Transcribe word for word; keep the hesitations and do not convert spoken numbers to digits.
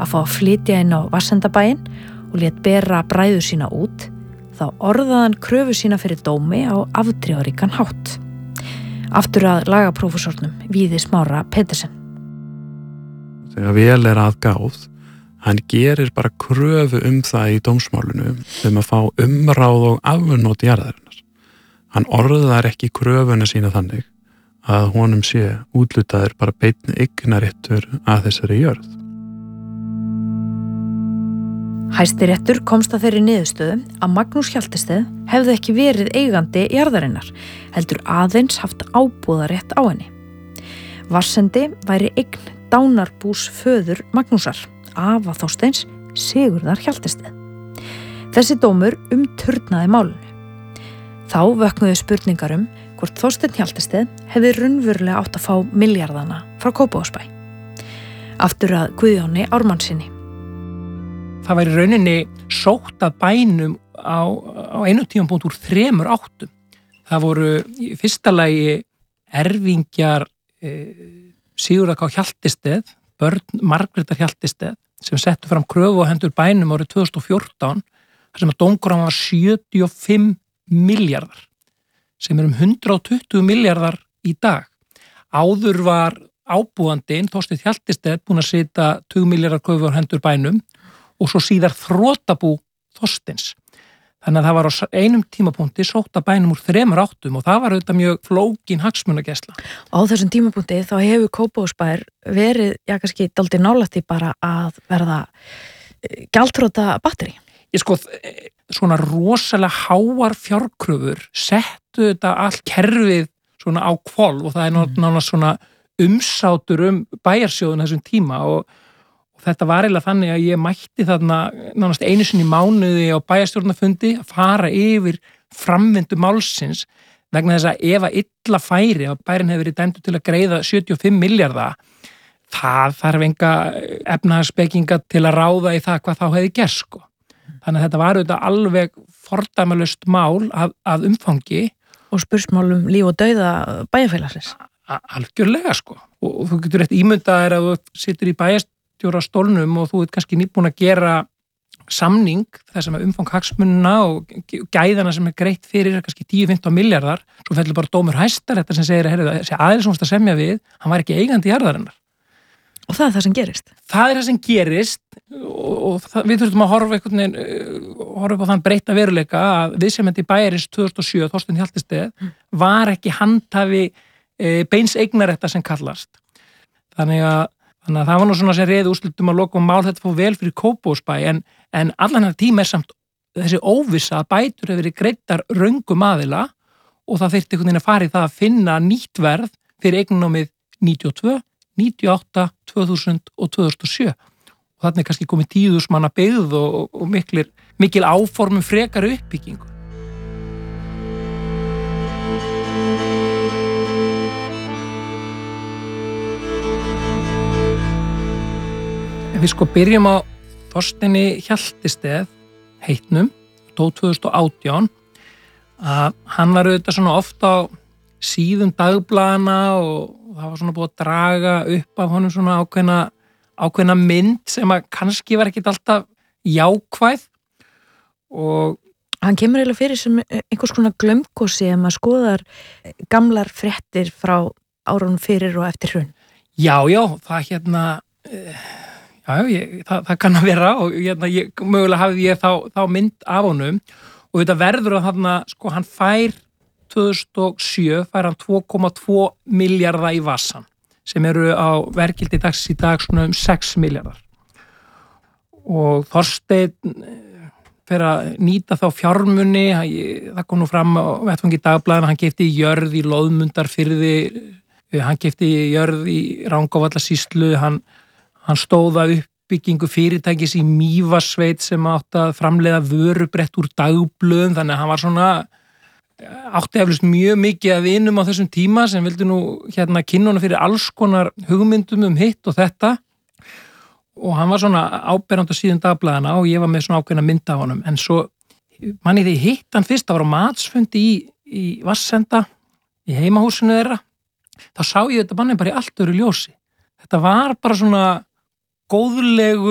að fá að flytja inn á Varsendabæinn og lét bera bræður sína út, þá orðaði hann kröfu sína fyrir dómi á afdrifaríkan hátt. Aftur að lagaprófessornum Víði Smára Petersen. Þegar vel er að gáð, hann gerir bara kröfu um það í dómsmálinu um að fá umráð og afnot jarðarinnar. Hann orðar ekki kröfuna sína þannig að honum sé útlutaður bara beinn eignaréttur að þessari jörð. Hæstiréttur komst að þeirri niðurstöðu að Magnús Hjaltested hefði ekki verið eigandi jarðarinnar, heldur aðeins haft ábúðarétt á henni. Vatnsendi væri eign dánarbús föður Magnúsar, afa Þorsteins Sigurðar Hjaltested. Þessi dómur umturnaði málinu. Þá vöknuðu spurningar um hvort Þorsteinn Hjaltested hefði raunverulega átt að fá milljarðana frá Kópavogsbæ. Aftur að Guðjóni Ármannssyni. Það væri rauninni sótt að bænum á, á einu tímapunkt úr þremur áttum. Það voru í fyrsta lagi erfingjar e, Sigurðar K. Hjaltested, börn Margrétar Hjaltested, sem settu fram kröfu á hendur bænum árið tvö þúsund og fjórtán, þar sem að dómgráin var sjötíu og fimm milljarðar, sem er um hundrað og tuttugu milljarðar í dag. Áður var ábúandinn, Þorsteinn Hjaltested, búin að setja tuttugu milljarðar kröfu á hendur bænum og svo síðar þrotabú Þorsteins. Þannig að það var á einum tímapunkti sótt að bænum úr þremur áttum og það var auðvitað mjög flókin hagsmunagæsla. Á þessum tímapunkti þá hefur Kópavogsbær verið, já kannski dálítið nálægt í bara að verða gjaldþrota batteri. Ég sko, svona rosalega háar fjárkröfur settu þetta allt kerfið svona á hvolf og það er nánast svona umsátur um bæjarsjóðun þessum tíma og þetta var eiginlega þannig að ég mætti þarna nánast einu sinni í mánuði á bæjarstjórnarfundi að fara yfir framvindu málsins vegna þess að ef að illa færi að bærin hefur verið dæmdur til að greiða sjötíu og fimm milljarða, það þarf enga efnahagsspekinga til að ráða í það hvað þá hefði gerst sko. Þannig að þetta var auðvitað alveg fordæmalaust mál að, að umfangi. Og spursmálum líf og dauða bæjarfélagsins. Algjörlega sko. Og, og þú getur rétt ímyndaðir að þú situr í bæjarstjóra stólnum og þú ert kannski nýbúin að gera samning þess að umfang hagsmunna og gæðana sem er greitt fyrir er kannski tíu til fimmtán milljarðar, svo fellur bara dómur Hæstaréttar sem segir að þessi aðeins sem varst að semja við, hann var ekki eigandi jarðarinnar. Og það er það sem gerist? Það er það sem gerist og, og það, við þurfum að horfa, einhvern, horfa upp á þann breytta veruleika að viðsemjandi bæjarins tvö þúsund og sjö, Þorsteinn Hjaltested, mm. var ekki handhafi e, beins eignaréttar sem kallast. Þannig að, þannig að það var nú svona sem reiði úrslitum að loka og mál þetta fór vel fyrir Kópavogsbæ en, en allan þetta tíma er samt þessi óvissa að bætur hefur verið greiddar röngum aðila og það þyrfti einhvern veginn að fara í það að finna nýtt verð fyrir eignanámið níutíu og tvö, níutíu og átta, tvö þúsund og tvö þúsund og sjö og þarna er kannski komið tíu þúsund manna byggð og, og, og miklir, mikil áformum frekar uppbyggingu. En við sko byrjum á Þorsteini Hjaltested heitnum, dó tvö þúsund og átján, að hann var auðvitað svona ofta á síðum dagblaðana og það var svona búið að draga upp af honum svona ákveðna, ákveðna mynd sem að kannski var ekkit alltaf jákvæð og hann kemur eiginlega fyrir sem einhvers konar glömgosi ef maður skoðar gamlar fréttir frá árunum fyrir og eftir hrun. Já, já, það hérna já, ég, það, það kann að vera og hérna, ég, mögulega hafði ég þá, þá mynd af honum og þetta verður að þarna, sko, hann fær tvö þúsund og sjö fær hann tvö komma tvö milljarða í vassan sem eru á verðgildi dags í dag svona um sex milljarðar og Þorsteinn fer að nýta þá fjármuni, það kom nú fram á vettvangi dagblaðina, hann keypti jörð í Loðmundarfirði, hann keypti jörð í Rangárvallasýslu, hann, hann stóða uppbyggingu fyrirtækis í Mývatnssveit sem átti að framleiða vörubrett úr dagblöðum, þannig að hann var svona átti eflust mjög mikið að vinum á þessum tíma sem vildi nú hérna kynna fyrir alls konar hugmyndum um hitt og þetta og hann var svona áberandi á síðum dagblaðana og ég var með svona ákveðna mynd af honum en svo manni því hitt hann fyrst, það var á matsfundi í, í Vassenda í heimahúsinu þeirra, þá sá ég þetta manni bara í allt öðru ljósi. Þetta var bara svona góðlegu